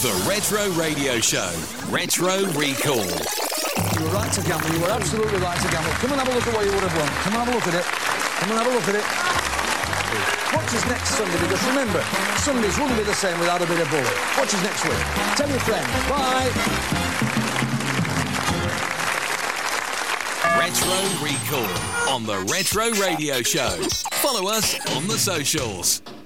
The Retro Radio Show. Retro Recall. You were right to gamble. You were absolutely right to gamble. Come and have a look at what you would have won. Come and have a look at it. Come and have a look at it. Watch us next Sunday, because remember, Sundays wouldn't be the same without a bit of bull. Watch us next week. Tell your friends. Bye. Retro Recall on the Retro Radio Show. Follow us on the socials.